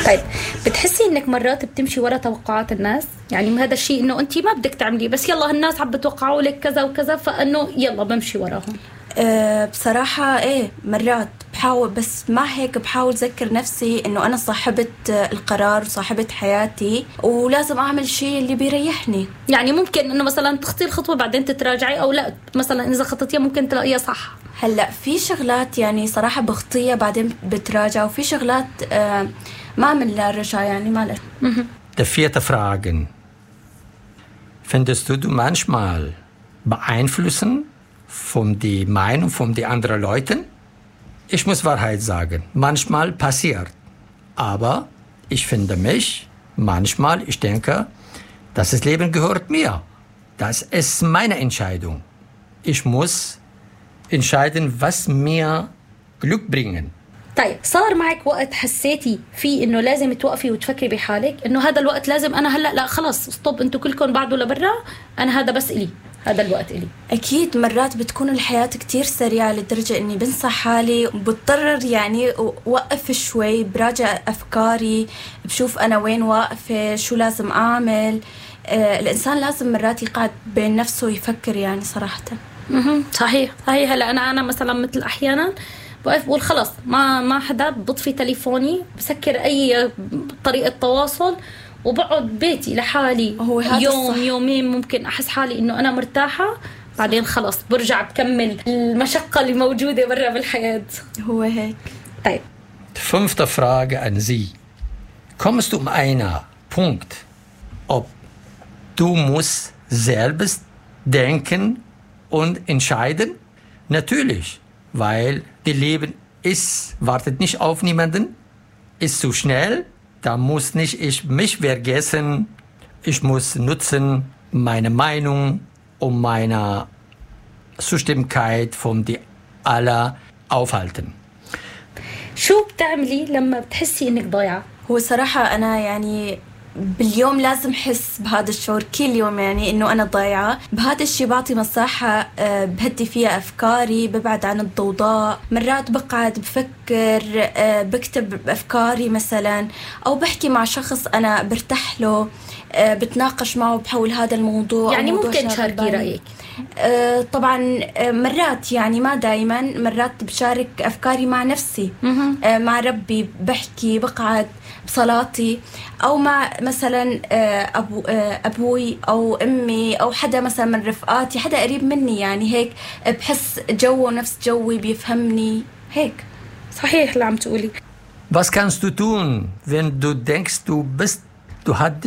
طيب بتحسي انك مرات بتمشي ورا توقعات الناس؟ يعني هذا الشيء انه انت ما بدك تعملي، بس يلا الناس عم بتوقعوا لك كذا وكذا، فانه يلا بمشي وراهم. بصراحة مرات بحاول، بس مع هيك بحاول أذكر نفسي إنه أنا صاحبة القرار وصاحبة حياتي، ولازم أعمل شيء اللي بيريحني. يعني ممكن إنه مثلا تخطي الخطوة بعدين تتراجعي، أو لا مثلا إذا خطتيها ممكن تلاقيها صح. هلأ في شغلات يعني صراحة بخطيها بعدين بتراجع، وفي شغلات ما من لا رجع يعني ما له. Die vierte Frage. Findest du manchmal beeinflussen von die Meinung von die anderen Leuten? Ich muss Wahrheit sagen, manchmal passiert. Aber ich finde mich, manchmal, ich denke, das Leben gehört mir. Das ist meine Entscheidung. Ich muss entscheiden, was mir Glück bringen. طيب صار معك وقت حسيتي فيه انه لازم توقفي وتفكري بحالك انه هذا الوقت لازم انا هلا لا خلص ستوب، انتوا كلكم بعدوا لبرا، انا هذا بس إلي، هذا الوقت إلي؟ أكيد مرات بتكون الحياة كتير سريعة لدرجة إني بنسى حالي، بضطر يعني وقف شوي، براجع أفكاري، بشوف أنا وين واقفة، شو لازم أعمل. الإنسان لازم مرات يقعد بين نفسه ويفكر يعني صراحة. صحيح. هلا أنا مثلا مثل أحيانا بقف بقول خلص ما حدا، بطفي تليفوني، بسكر أي طريقة تواصل، وبقعد بيتي لحالي يوم يومين، ممكن أحس حالي إنه أنا مرتاحة، بعدين خلص برجع بكمل المشقة اللي موجودة برا بالحياة. هو هيك. طيب. Fünfte Frage an Sie. Kommst du einen Punkt, ob du musst selbst denken und entscheiden? Natürlich, weil das Leben wartet nicht auf niemanden, ist zu schnell. Da muss nicht ich mich vergessen. Ich muss nutzen meine Meinung und meine Zustimmigkeit von die aller aufhalten. شو بتعملي لما بتحسي إنك ضايعة؟ هو صراحة أنا يعني باليوم لازم حس بهذا الشعور كل يوم، يعني إنه أنا ضايعة. بهذا الشيء بعطي مساحة بهدي فيها أفكاري، ببعد عن الضوضاء. مرات بقعد بفكر، بكتب أفكاري مثلا، أو بحكي مع شخص أنا برتاح له، بتناقش معه بحول هذا الموضوع. يعني ممكن تشاركي رأيك؟ طبعا مرات، يعني ما دايما، مرات بشارك أفكاري مع نفسي، مع ربي، بحكي، بقعد بصلاتي، أو مع مثلا أبوي أو أمي أو حدا مثلا من رفقاتي، حدا قريب مني، يعني هيك بحس جوه نفس جوي، بيفهمني هيك. صحيح اللي عم تقولي. Was kannst du tun, wenn du denkst, du